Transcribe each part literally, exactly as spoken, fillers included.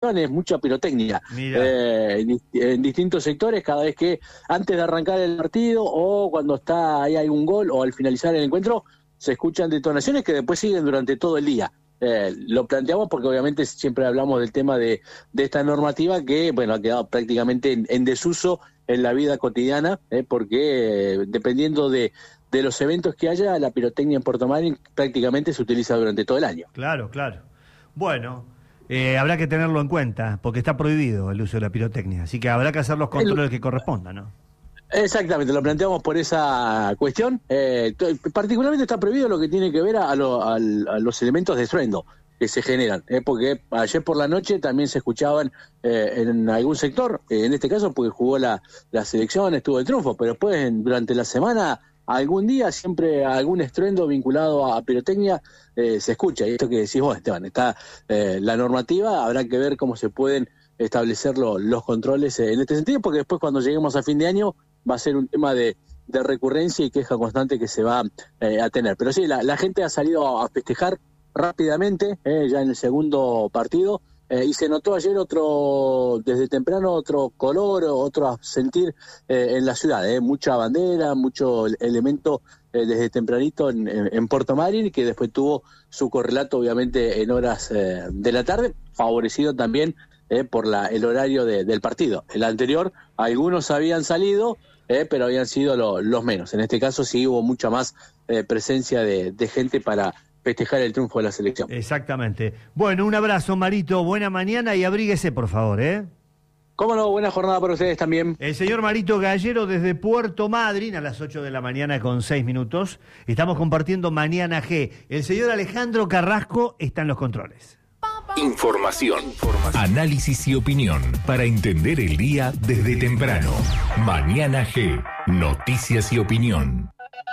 es mucha pirotecnia eh, en, en distintos sectores, cada vez que antes de arrancar el partido o cuando está ahí algún gol o al finalizar el encuentro, se escuchan detonaciones que después siguen durante todo el día. Eh, lo planteamos porque obviamente siempre hablamos del tema de, de esta normativa que, bueno, ha quedado prácticamente en, en desuso en la vida cotidiana, eh, porque eh, dependiendo de, de los eventos que haya, la pirotecnia en Puerto Madryn prácticamente se utiliza durante todo el año. Claro, claro. Bueno, eh, habrá que tenerlo en cuenta, porque está prohibido el uso de la pirotecnia, así que habrá que hacer los controles el... que correspondan, ¿no? Exactamente, lo planteamos por esa cuestión. Eh, particularmente está prohibido lo que tiene que ver a, lo, a, a los elementos de estruendo que se generan, eh, porque ayer por la noche también se escuchaban eh, en algún sector, eh, en este caso porque jugó la, la selección, estuvo el triunfo, pero después en, durante la semana, algún día siempre algún estruendo vinculado a, a pirotecnia eh, se escucha. Y esto que decís vos, Esteban, está eh, la normativa, habrá que ver cómo se pueden establecer lo, los controles eh, en este sentido, porque después cuando lleguemos a fin de año va a ser un tema de, de recurrencia y queja constante que se va eh, a tener. Pero sí, la, la gente ha salido a festejar rápidamente, eh, ya en el segundo partido, eh, y se notó ayer otro, desde temprano, otro color, otro sentir eh, en la ciudad, eh, mucha bandera, mucho elemento eh, desde tempranito en, en, en Puerto Madryn, que después tuvo su correlato obviamente en horas eh, de la tarde, favorecido también Eh, por la, el horario de, del partido. El anterior, algunos habían salido, eh, pero habían sido lo, los menos. En este caso sí hubo mucha más eh, presencia de, de gente para festejar el triunfo de la selección. Exactamente. Bueno, un abrazo, Marito, buena mañana y abríguese, por favor, ¿eh? Cómo no, buena jornada para ustedes también. El señor Marito Gallero desde Puerto Madryn a las ocho de la mañana con seis minutos. Estamos compartiendo Mañana G. El señor Alejandro Carrasco está en los controles. Información, análisis y opinión para entender el día desde temprano. Mañana G, noticias y opinión.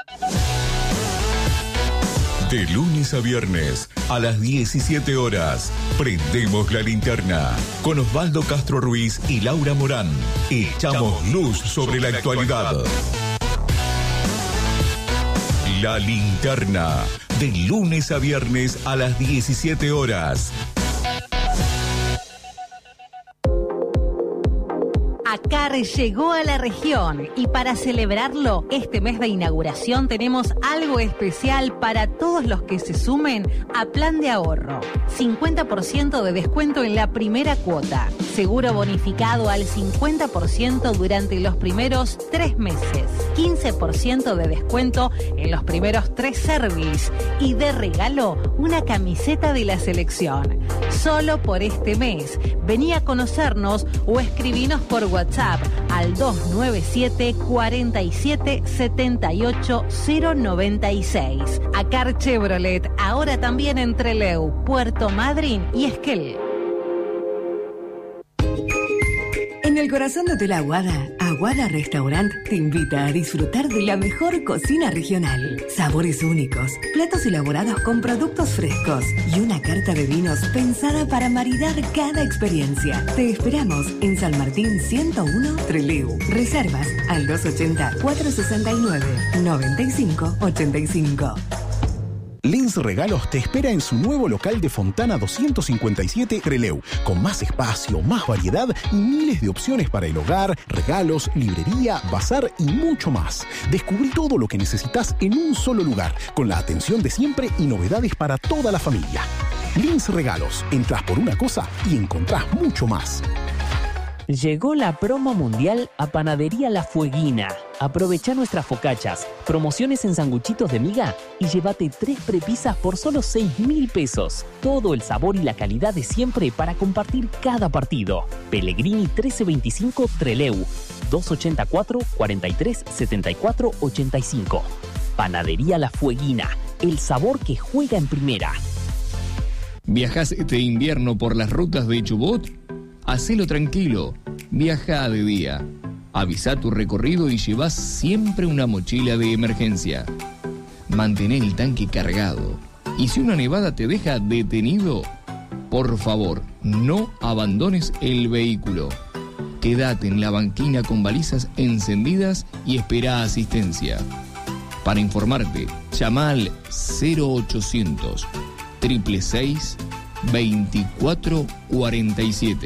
De lunes a viernes a las diecisiete horas, prendemos la linterna con Osvaldo Castro Ruiz y Laura Morán. Echamos luz sobre la actualidad. La linterna, de lunes a viernes a las diecisiete horas. Acar llegó a la región y para celebrarlo, este mes de inauguración tenemos algo especial para todos los que se sumen a Plan de Ahorro. cincuenta por ciento de descuento en la primera cuota, seguro bonificado al cincuenta por ciento durante los primeros tres meses, quince por ciento de descuento en los primeros tres service y de regalo una camiseta de la selección. Solo por este mes. Vení a conocernos o escribinos por WhatsApp al dos nueve siete, cuatro siete, siete ocho cero nueve seis. Acar Chevrolet, ahora también en Trelew, Puerto Madryn y Esquel. En el corazón de Hotel Aguada, Aguada Restaurant te invita a disfrutar de la mejor cocina regional. Sabores únicos, platos elaborados con productos frescos y una carta de vinos pensada para maridar cada experiencia. Te esperamos en San Martín ciento uno, Trelew. Reservas al dos ochenta, cuatro sesenta y nueve, noventa y cinco ochenta y cinco. Lins Regalos te espera en su nuevo local de Fontana doscientos cincuenta y siete Trelew, con más espacio, más variedad y miles de opciones para el hogar, regalos, librería, bazar y mucho más. Descubrí todo lo que necesitas en un solo lugar, con la atención de siempre y novedades para toda la familia. Lins Regalos, entrás por una cosa y encontrás mucho más. Llegó la promo mundial a Panadería La Fueguina. Aprovecha nuestras focachas, promociones en sanguchitos de miga y llévate tres prepisas por solo seis mil pesos. Todo el sabor y la calidad de siempre para compartir cada partido. Pellegrini trece veinticinco Trelew, dos ochenta y cuatro, cuarenta y tres, setenta y cuatro, ochenta y cinco. Panadería La Fueguina, el sabor que juega en primera. ¿Viajás este invierno por las rutas de Chubut? Hacelo tranquilo, viaja de día. Avisa tu recorrido y llevas siempre una mochila de emergencia. Mantén el tanque cargado. Y si una nevada te deja detenido, por favor, no abandones el vehículo. Quédate en la banquina con balizas encendidas y espera asistencia. Para informarte, llama al cero ochocientos, seiscientos sesenta y seis, veinticuatro cuarenta y siete.